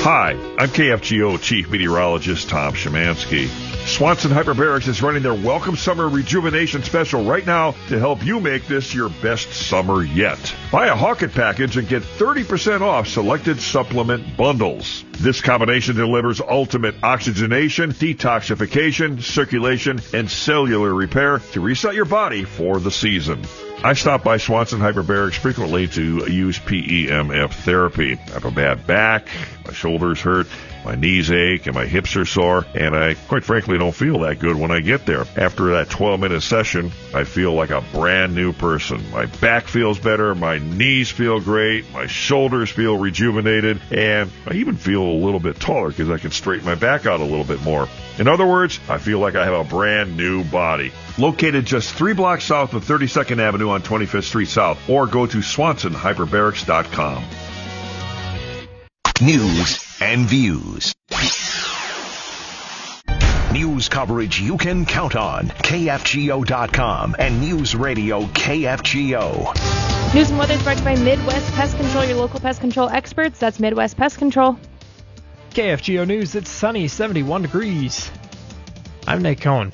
Hi, I'm KFGO Chief Meteorologist Tom Szymanski. Swanson Hyperbarics is running their Welcome Summer Rejuvenation Special right now to help you make this your best summer yet. Buy a Hawkett package and get 30% off selected supplement bundles. This combination delivers ultimate oxygenation, detoxification, circulation, and cellular repair to reset your body for the season. I stop by Swanson Hyperbarics frequently to use PEMF therapy. I have a bad back, my shoulders hurt, my knees ache, and my hips are sore, and I quite frankly don't feel that good when I get there. After that 12-minute session, I feel like a brand new person. My back feels better, my knees feel great, my shoulders feel rejuvenated, and I even feel a little bit taller because I can straighten my back out a little bit more. In other words, I feel like I have a brand new body. Located just 3 blocks south of 32nd Avenue on 25th Street South, or go to SwansonHyperbarics.com. News and views. News coverage you can count on. KFGO.com and News Radio KFGO. News and weather is brought to you by Midwest Pest Control, your local pest control experts. That's Midwest Pest Control. KFGO News, it's sunny, 71 degrees. I'm Nate Cohn.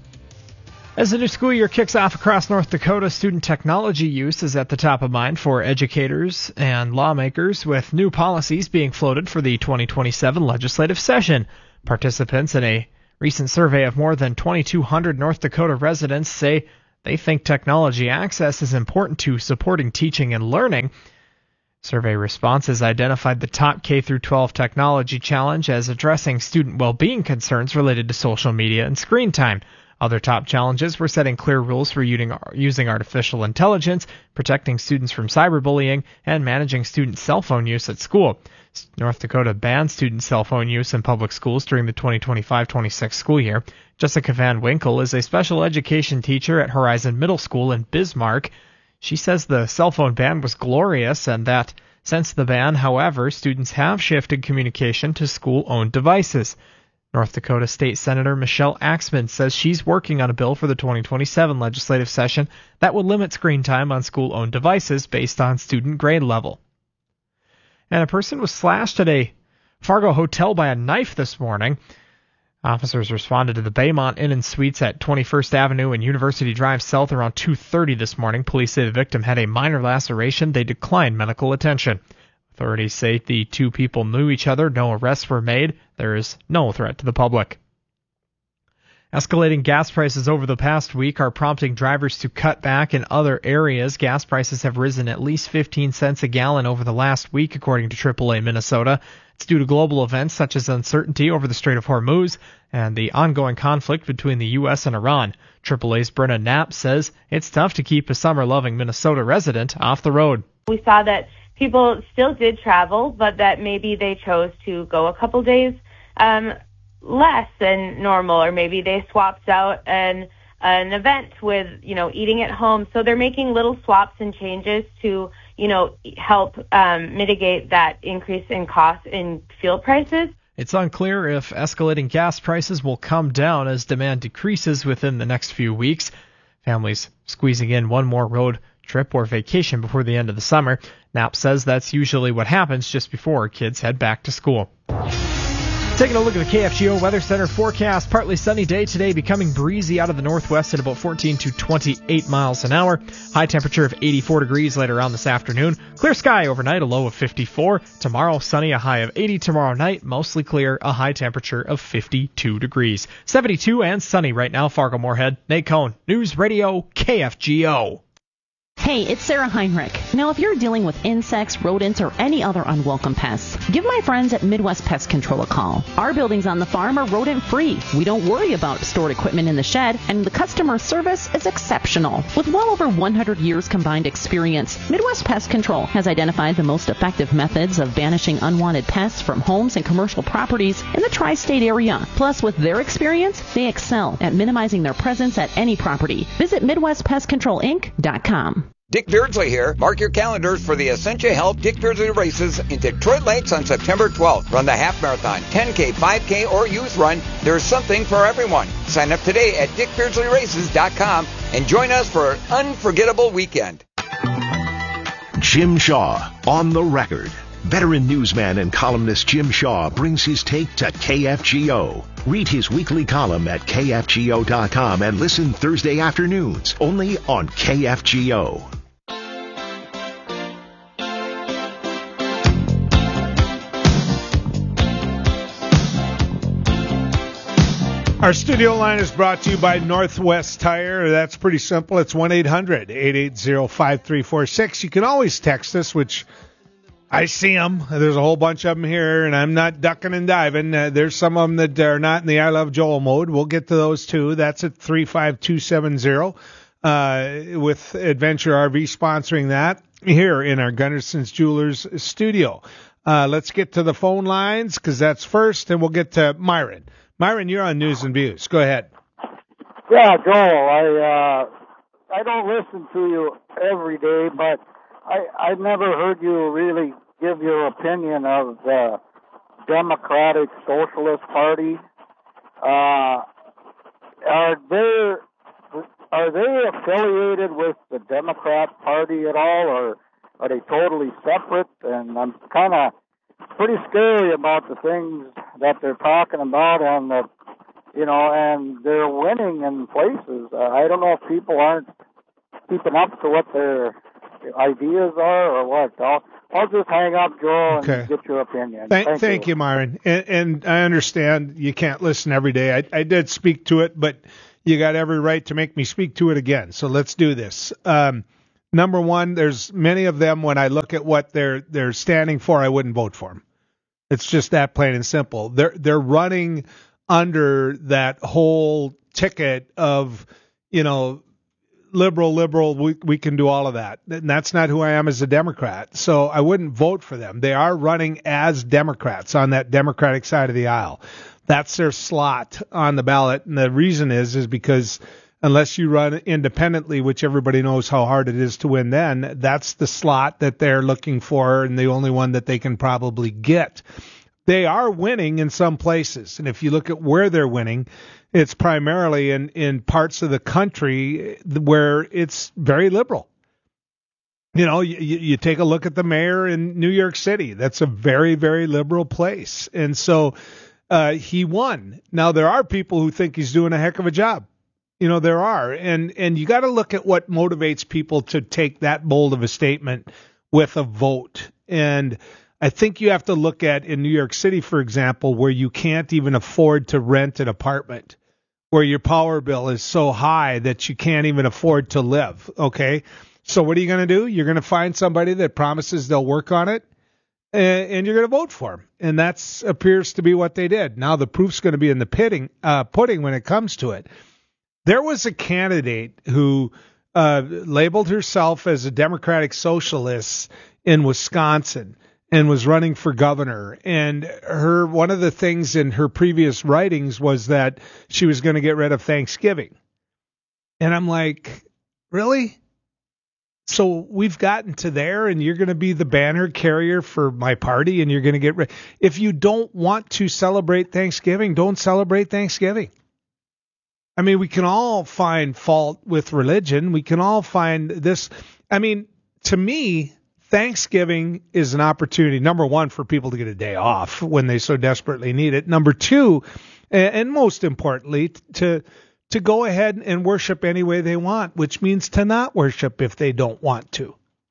As the new school year kicks off across North Dakota, student technology use is at the top of mind for educators and lawmakers, with new policies being floated for the 2027 legislative session. Participants in a recent survey of more than 2,200 North Dakota residents say they think technology access is important to supporting teaching and learning. Survey responses identified the top K-12 technology challenge as addressing student well-being concerns related to social media and screen time. Other top challenges were setting clear rules for using artificial intelligence, protecting students from cyberbullying, and managing student cell phone use at school. North Dakota banned student cell phone use in public schools during the 2025-26 school year. Jessica Van Winkle is a special education teacher at Horizon Middle School in Bismarck. She says the cell phone ban was glorious and that since the ban, however, students have shifted communication to school-owned devices. North Dakota State Senator Michelle Axman says she's working on a bill for the 2027 legislative session that would limit screen time on school-owned devices based on student grade level. And a person was slashed at a Fargo hotel by a knife this morning. Officers responded to the Baymont Inn and Suites at 21st Avenue and University Drive South around 2:30 this morning. Police say the victim had a minor laceration. They declined medical attention. Authorities say the two people knew each other. No arrests were made. There is no threat to the public. Escalating gas prices over the past week are prompting drivers to cut back in other areas. Gas prices have risen at least 15 cents a gallon over the last week, according to AAA Minnesota. It's due to global events such as uncertainty over the Strait of Hormuz and the ongoing conflict between the U.S. and Iran. AAA's Brenna Knapp says it's tough to keep a summer-loving Minnesota resident off the road. We saw that people still did travel, but that maybe they chose to go a couple days less than normal, or maybe they swapped out an event with, eating at home. So they're making little swaps and changes to, help mitigate that increase in cost in fuel prices. It's unclear if escalating gas prices will come down as demand decreases within the next few weeks. Families squeezing in one more road trip or vacation before the end of the summer. Knapp says that's usually what happens just before kids head back to school. Taking a look at the KFGO Weather Center forecast, partly sunny day today, becoming breezy out of the northwest at about 14 to 28 miles an hour. High temperature of 84 degrees later on this afternoon. Clear sky overnight, a low of 54. Tomorrow, sunny, a high of 80. Tomorrow night, mostly clear, a high temperature of 52 degrees. 72 and sunny right now, Fargo-Moorhead. Nate Cohn, News Radio KFGO. Hey, it's Sarah Heinrich. Now, if you're dealing with insects, rodents, or any other unwelcome pests, give my friends at Midwest Pest Control a call. Our buildings on the farm are rodent-free. We don't worry about stored equipment in the shed, and the customer service is exceptional. With well over 100 years combined experience, Midwest Pest Control has identified the most effective methods of banishing unwanted pests from homes and commercial properties in the tri-state area. Plus, with their experience, they excel at minimizing their presence at any property. Visit MidwestPestControlInc.com. Dick Beardsley here. Mark your calendars for the Essentia Health Dick Beardsley races in Detroit Lakes on September 12th. Run the half marathon, 10K, 5K, or youth run. There's something for everyone. Sign up today at DickBeardsleyRaces.com and join us for an unforgettable weekend. Jim Shaw on the record. Veteran newsman and columnist Jim Shaw brings his take to KFGO. Read his weekly column at KFGO.com and listen Thursday afternoons only on KFGO. Our studio line is brought to you by Northwest Tire. That's pretty simple. It's 1-800-880-5346. You can always text us, which I see them. There's a whole bunch of them here, and I'm not ducking and diving. There's some of them that are not in the I Love Joel mode. We'll get to those, too. That's at 35270 with Adventure RV sponsoring that here in our Gunderson's Jewelers studio. Let's get to the phone lines because that's first, and we'll get to Myron. Myron, you're on News and Views. Go ahead. Yeah, Joel, I don't listen to you every day, but I've never heard you really give your opinion of the Democratic Socialist Party. Are they affiliated with the Democrat Party at all, or are they totally separate? And I'm kind of pretty scary about the things that they're talking about on the, and they're winning in places. I don't know if people aren't keeping up to what their ideas are or what. I'll just hang up, Joel, and get your opinion. Thank you, Myron. And I understand you can't listen every day. I did speak to it, but you got every right to make me speak to it again. So let's do this. Number one, there's many of them, when I look at what they're standing for, I wouldn't vote for them. It's just that plain and simple. They're running under that whole ticket of, liberal, we can do all of that. And that's not who I am as a Democrat. So I wouldn't vote for them. They are running as Democrats on that Democratic side of the aisle. That's their slot on the ballot. And the reason is because unless you run independently, which everybody knows how hard it is to win then, that's the slot that they're looking for and the only one that they can probably get. They are winning in some places. And if you look at where they're winning, it's primarily in parts of the country where it's very liberal. You take a look at the mayor in New York City. That's a very, very liberal place. And so he won. Now, there are people who think he's doing a heck of a job. There are. And you got to look at what motivates people to take that bold of a statement with a vote. And I think you have to look at in New York City, for example, where you can't even afford to rent an apartment, where your power bill is so high that you can't even afford to live. Okay. So what are you going to do? You're going to find somebody that promises they'll work on it, and you're going to vote for them. And that appears to be what they did. Now the proof's going to be in the pudding when it comes to it. There was a candidate who labeled herself as a Democratic Socialist in Wisconsin and was running for governor. And one of the things in her previous writings was that she was going to get rid of Thanksgiving. And I'm like, really? So we've gotten to there, and you're going to be the banner carrier for my party, and you're going to get rid. If you don't want to celebrate Thanksgiving, don't celebrate Thanksgiving. I mean, we can all find fault with religion. We can all find this. I mean, to me, Thanksgiving is an opportunity, number one, for people to get a day off when they so desperately need it. Number two, and most importantly, to go ahead and worship any way they want, which means to not worship if they don't want to.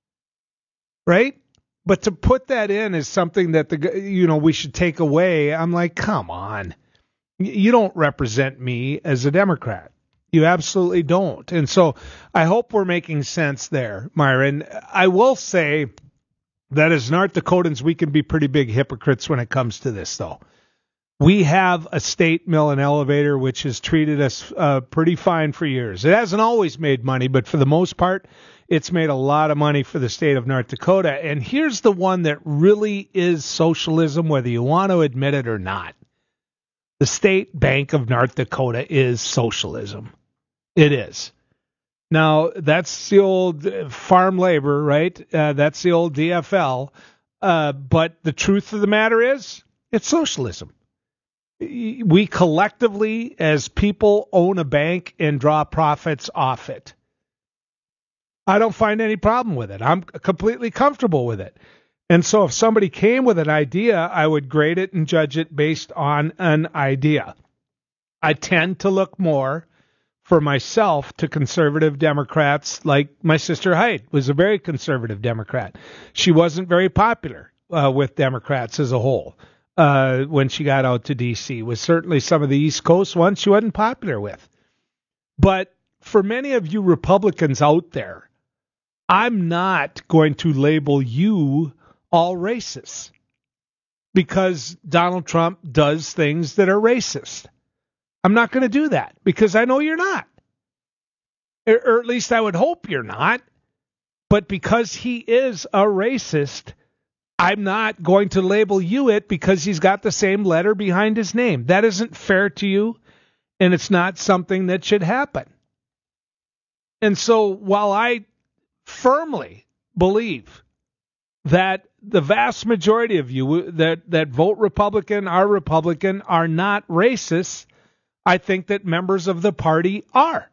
Right? But to put that in as something that we should take away, I'm like, come on. You don't represent me as a Democrat. You absolutely don't. And so I hope we're making sense there, Myron. I will say that as North Dakotans, we can be pretty big hypocrites when it comes to this, though. We have a state mill and elevator which has treated us pretty fine for years. It hasn't always made money, but for the most part, it's made a lot of money for the state of North Dakota. And here's the one that really is socialism, whether you want to admit it or not. The State Bank of North Dakota is socialism. It is. Now, that's the old farm labor, right? That's the old DFL. But the truth of the matter is, it's socialism. We collectively, as people, own a bank and draw profits off it. I don't find any problem with it. I'm completely comfortable with it. And so if somebody came with an idea, I would grade it and judge it based on an idea. I tend to look more for myself to conservative Democrats, like my sister Haidt was a very conservative Democrat. She wasn't very popular with Democrats as a whole when she got out to D.C. Was certainly some of the East Coast ones she wasn't popular with. But for many of you Republicans out there, I'm not going to label you all racist because Donald Trump does things that are racist. I'm not going to do that because I know you're not. Or at least I would hope you're not. But because he is a racist, I'm not going to label you it because he's got the same letter behind his name. That isn't fair to you, and it's not something that should happen. And so while I firmly believe that the vast majority of you that vote Republican, are not racist, I think that members of the party are.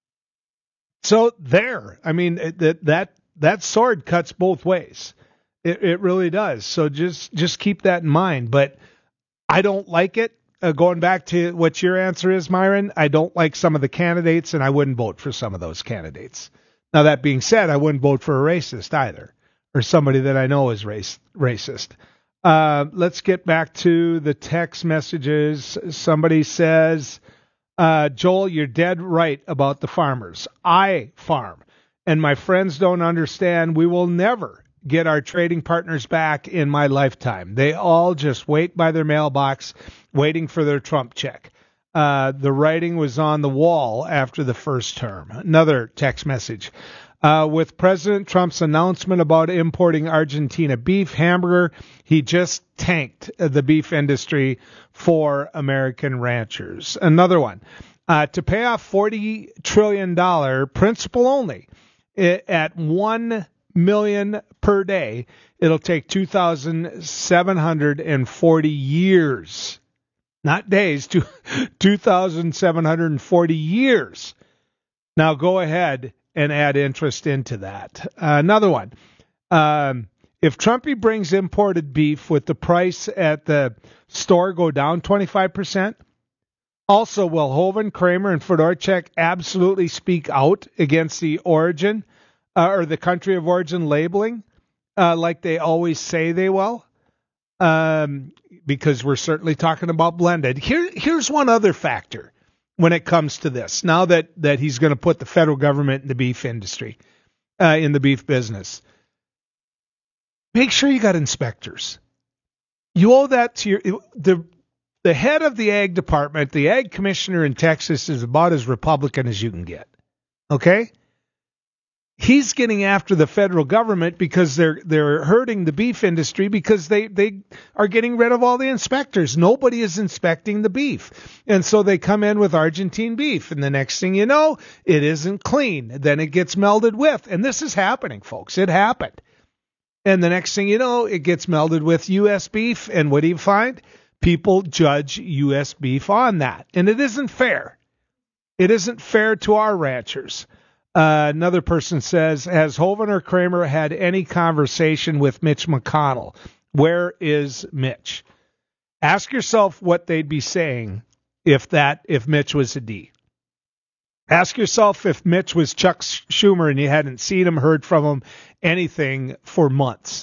So there, I mean, that sword cuts both ways. It really does. So just keep that in mind. But I don't like it. Going back to what your answer is, Myron, I don't like some of the candidates, and I wouldn't vote for some of those candidates. Now, that being said, I wouldn't vote for a racist either, or somebody that I know is racist. Let's get back to the text messages. Somebody says, Joel, you're dead right about the farmers. I farm, and my friends don't understand. We will never get our trading partners back in my lifetime. They all just wait by their mailbox, waiting for their Trump check. The writing was on the wall after the first term. Another text message. With President Trump's announcement about importing Argentina beef hamburger, he just tanked the beef industry for American ranchers. Another one. To pay off $40 trillion principal only at $1 million per day, it'll take 2,740 years. Not days, 2,740 years. Now go ahead and add interest into that. Another one. If Trumpy brings imported beef, with the price at the store go down 25%? Also, will Hoeven, Kramer, and Fedorchak absolutely speak out against the origin or the country of origin labeling like they always say they will? Because we're certainly talking about blended. Here's one other factor when it comes to this. Now that he's going to put the federal government in the beef industry, in the beef business, make sure you got inspectors. You owe that to the head of the ag department. The ag commissioner in Texas is about as Republican as you can get. Okay? He's getting after the federal government because they're hurting the beef industry because they are getting rid of all the inspectors. Nobody is inspecting the beef. And so they come in with Argentine beef, and the next thing you know, it isn't clean. Then it gets melded with. And this is happening, folks. It happened. And the next thing you know, it gets melded with U.S. beef. And what do you find? People judge U.S. beef on that. And it isn't fair. It isn't fair to our ranchers. Another person says, has Hoeven or Kramer had any conversation with Mitch McConnell? Where is Mitch? Ask yourself what they'd be saying if Mitch was a D. Ask yourself if Mitch was Chuck Schumer and you hadn't seen him, heard from him, anything for months.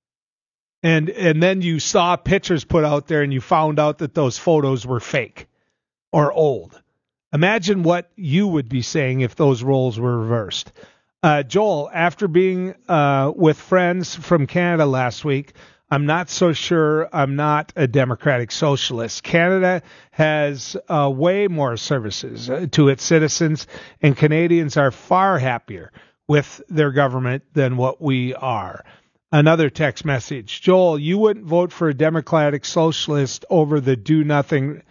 And then you saw pictures put out there and you found out that those photos were fake or old. Imagine what you would be saying if those roles were reversed. Joel, after being with friends from Canada last week, I'm not so sure I'm not a democratic socialist. Canada has way more services to its citizens, and Canadians are far happier with their government than what we are. Another text message. Joel, you wouldn't vote for a democratic socialist over the do-nothing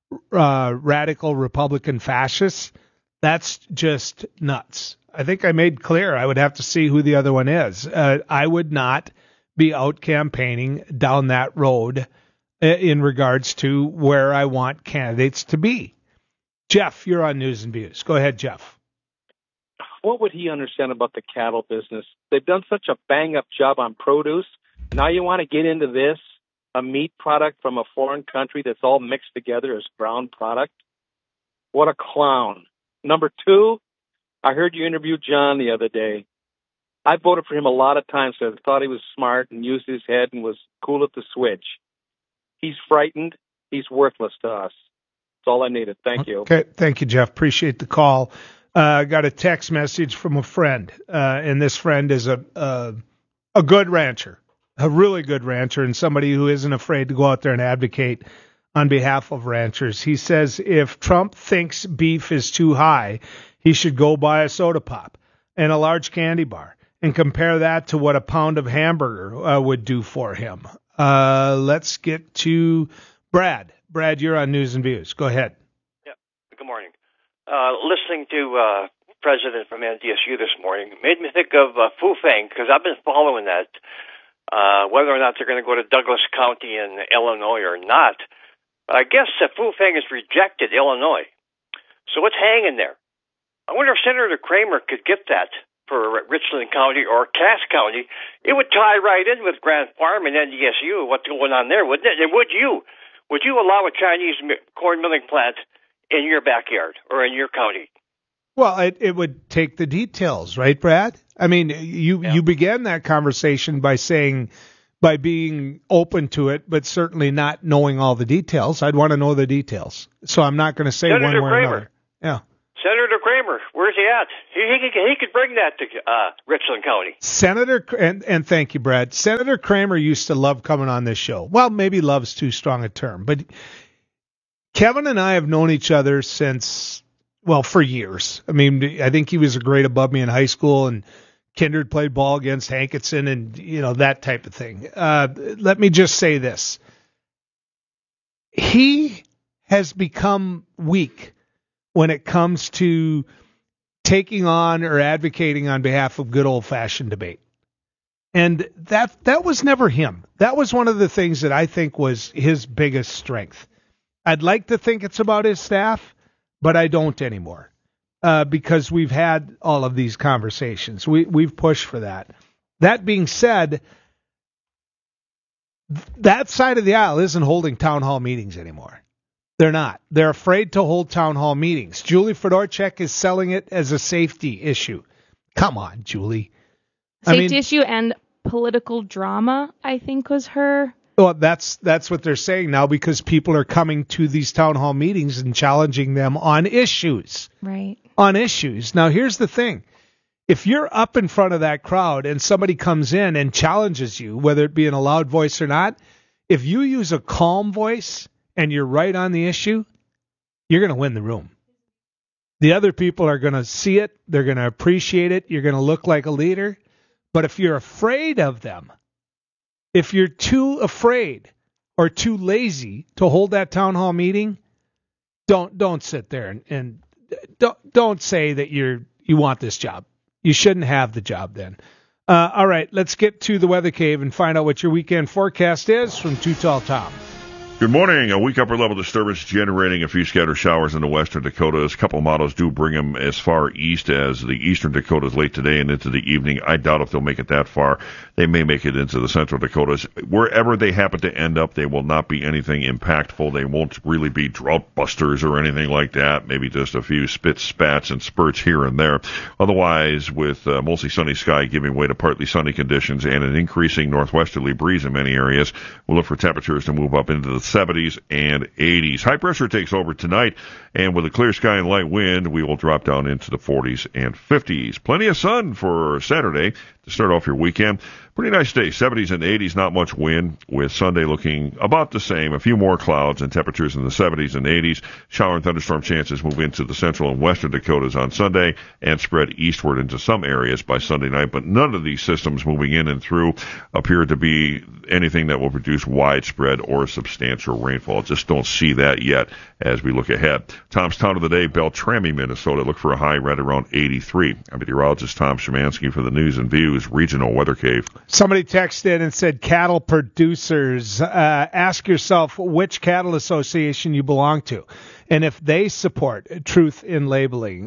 radical Republican fascists? That's just nuts. I think I made clear I would have to see who the other one is. I would not be out campaigning down that road in regards to where I want candidates to be. Jeff, you're on News and Views. Go ahead, Jeff. What would he understand about the cattle business? They've done such a bang-up job on produce. Now you want to get into this, a meat product from a foreign country that's all mixed together as ground product? What a clown. Number two, I heard you interview John the other day. I voted for him a lot of times because I thought he was smart and used his head and was cool at the switch. He's frightened. He's worthless to us. That's all I needed. Thank you. Okay, thank you, Jeff. Appreciate the call. Got a text message from a friend, and this friend is a good rancher, a really good rancher, and somebody who isn't afraid to go out there and advocate on behalf of ranchers. He says if Trump thinks beef is too high, he should go buy a soda pop and a large candy bar and compare that to what a pound of hamburger would do for him. Let's get to Brad. Brad, you're on News and Views. Go ahead. Yeah. Good morning. Listening to President from NDSU this morning made me think of Fu Feng, because I've been following that, whether or not they're going to go to Douglas County in Illinois or not. But I guess Fu Feng has rejected Illinois. So it's hanging there. I wonder if Senator Kramer could get that for Richland County or Cass County. It would tie right in with Grant Farm and NDSU, what's going on there, wouldn't it? And would you allow a Chinese corn milling plant in your backyard or in your county? Well, it would take the details, right, Brad? I mean, you began that conversation by being open to it, but certainly not knowing all the details. I'd want to know the details. So I'm not going to say Senator one way Kramer. or another. Yeah. Senator Kramer, where's he at? He could bring that to Richland County. Senator, and thank you, Brad. Senator Kramer used to love coming on this show. Well, maybe love's too strong a term, but Kevin and I have known each other since, for years. I mean, I think he was a grade above me in high school, and Kindred played ball against Hankinson and, that type of thing. Let me just say this. He has become weak when it comes to taking on or advocating on behalf of good old-fashioned debate. And that was never him. That was one of the things that I think was his biggest strength. I'd like to think it's about his staff, but I don't anymore. Because we've had all of these conversations. We've pushed for that. That being said, that side of the aisle isn't holding town hall meetings anymore. They're not. They're afraid to hold town hall meetings. Julie Fedorchak is selling it as a safety issue. Come on, Julie. Safety issue and political drama, I think, was her. Well, that's what they're saying now, because people are coming to these town hall meetings and challenging them on issues. Right. On issues. Now, here's the thing. If you're up in front of that crowd and somebody comes in and challenges you, whether it be in a loud voice or not, if you use a calm voice and you're right on the issue, you're going to win the room. The other people are going to see it. They're going to appreciate it. You're going to look like a leader. But if you're afraid of them, if you're too afraid or too lazy to hold that town hall meeting, don't sit there and don't say that you want this job. You shouldn't have the job then. All right, let's get to the Weather Cave and find out what your weekend forecast is from Too Tall Tom. Good morning. A weak upper level disturbance generating a few scattered showers in the western Dakotas. A couple of models do bring them as far east as the eastern Dakotas late today and into the evening. I doubt if they'll make it that far. They may make it into the central Dakotas. Wherever they happen to end up, they will not be anything impactful. They won't really be drought busters or anything like that. Maybe just a few spits, spats, and spurts here and there. Otherwise, with mostly sunny sky giving way to partly sunny conditions and an increasing northwesterly breeze in many areas, we'll look for temperatures to move up into the 70s and 80s. High pressure takes over tonight, and with a clear sky and light wind, we will drop down into the 40s and 50s. Plenty of sun for Saturday to start off your weekend. Pretty nice day, 70s and 80s, not much wind, with Sunday looking about the same. A few more clouds and temperatures in the 70s and 80s. Shower and thunderstorm chances move into the central and western Dakotas on Sunday and spread eastward into some areas by Sunday night, but none of these systems moving in and through appear to be anything that will produce widespread or substantial rainfall. Just don't see that yet as we look ahead. Tom's Town of the Day, Beltrami, Minnesota. Look for a high right around 83. I'm meteorologist Tom Szymanski for the News and Views Regional Weather Cave. Somebody texted and said, cattle producers, ask yourself which cattle association you belong to and if they support truth in labeling.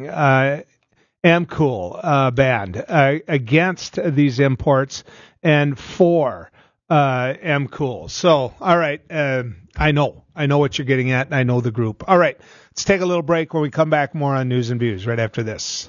MCOOL band against these imports and for am cool. So, all right, I know what you're getting at, and I know the group. All right, let's take a little break. When we come back, more on News and Views right after this.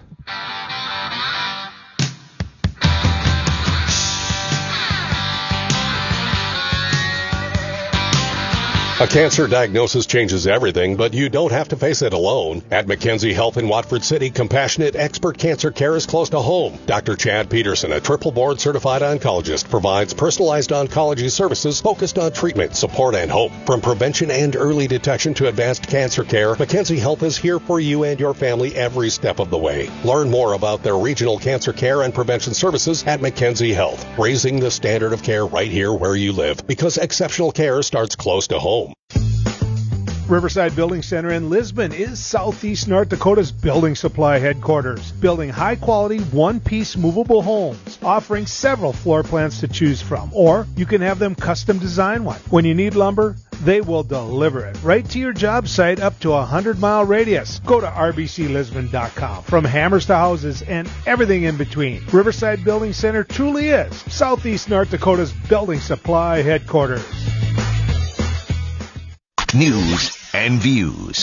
A cancer diagnosis changes everything, but you don't have to face it alone. At McKenzie Health in Watford City, compassionate expert cancer care is close to home. Dr. Chad Peterson, a triple board certified oncologist, provides personalized oncology services focused on treatment, support, and hope. From prevention and early detection to advanced cancer care, McKenzie Health is here for you and your family every step of the way. Learn more about their regional cancer care and prevention services at McKenzie Health, raising the standard of care right here where you live, because exceptional care starts close to home. Riverside Building Center in Lisbon is Southeast North Dakota's building supply headquarters, building high-quality, one-piece movable homes, offering several floor plans to choose from, or you can have them custom design one. When you need lumber, they will deliver it right to your job site up to a 100-mile radius. Go to rbclisbon.com. From hammers to houses and everything in between, Riverside Building Center truly is Southeast North Dakota's building supply headquarters. News and Views.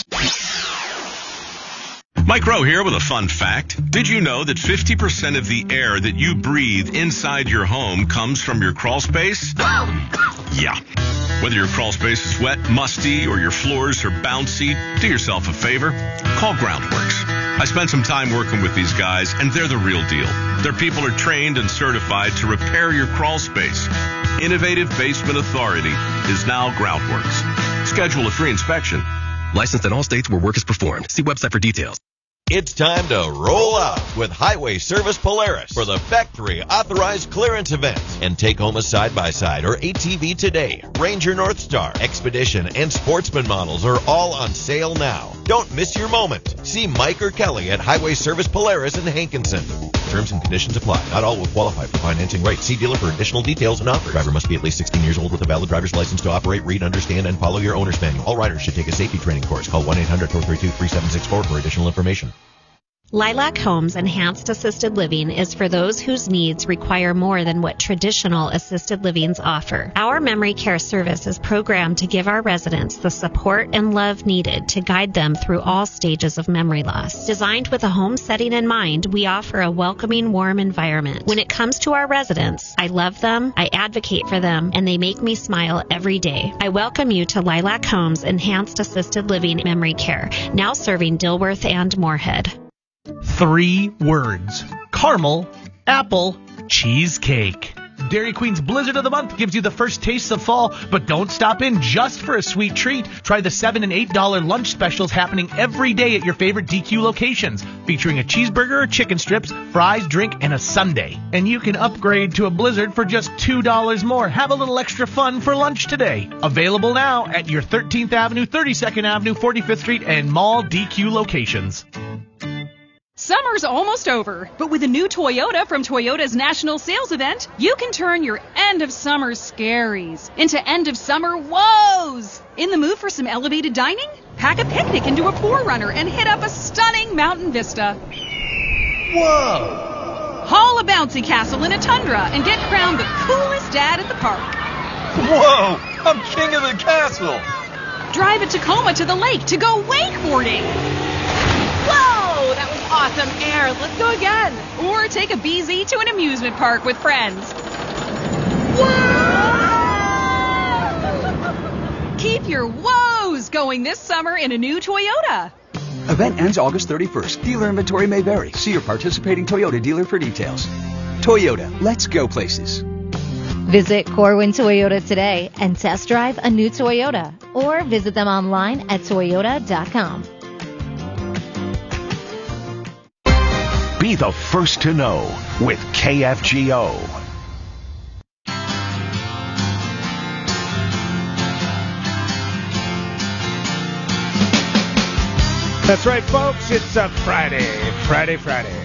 Mike Rowe here with a fun fact. Did you know that 50% of the air that you breathe inside your home comes from your crawl space? Yeah. Whether your crawl space is wet, musty, or your floors are bouncy, do yourself a favor. Call Groundworks. I spent some time working with these guys, and they're the real deal. Their people are trained and certified to repair your crawl space. Innovative Basement Authority is now Groundworks. Schedule a free inspection. Licensed in all states where work is performed. See website for details. It's time to roll out with Highway Service Polaris for the factory authorized clearance event and take home a side-by-side or ATV today. Ranger Northstar, Expedition, and Sportsman models are all on sale now. Don't miss your moment. See Mike or Kelly at Highway Service Polaris in Hankinson. Terms and conditions apply. Not all will qualify for financing rates. See dealer for additional details and offers. Driver must be at least 16 years old with a valid driver's license to operate, read, understand, and follow your owner's manual. All riders should take a safety training course. Call 1-800-432-3764 for additional information. Lilac Homes Enhanced Assisted Living is for those whose needs require more than what traditional assisted livings offer. Our memory care service is programmed to give our residents the support and love needed to guide them through all stages of memory loss. Designed with a home setting in mind, we offer a welcoming, warm environment. When it comes to our residents, I love them, I advocate for them, and they make me smile every day. I welcome you to Lilac Homes Enhanced Assisted Living Memory Care, now serving Dilworth and Moorhead. 3 words: caramel, apple, cheesecake. Dairy Queen's Blizzard of the Month gives you the first taste of fall, but don't stop in just for a sweet treat. Try the $7 and $8 lunch specials happening every day at your favorite DQ locations, featuring a cheeseburger, chicken strips, fries, drink, and a sundae. And you can upgrade to a Blizzard for just $2 more. Have a little extra fun for lunch today. Available now at your 13th Avenue, 32nd Avenue, 45th Street, and Mall DQ locations. Summer's almost over, but with a new Toyota from Toyota's National Sales Event, you can turn your end-of-summer scaries into end-of-summer woes. In the mood for some elevated dining? Pack a picnic into a 4Runner and hit up a stunning mountain vista. Whoa! Haul a bouncy castle in a Tundra and get crowned the coolest dad at the park. Whoa! I'm king of the castle! Drive a Tacoma to the lake to go wakeboarding. Whoa, that was awesome air. Let's go again. Or take a BZ to an amusement park with friends. Whoa! Keep your woes going this summer in a new Toyota. Event ends August 31st. Dealer inventory may vary. See your participating Toyota dealer for details. Toyota, let's go places. Visit Corwin Toyota today and test drive a new Toyota. Or visit them online at toyota.com. Be the first to know with KFGO. That's right, folks. It's a Friday.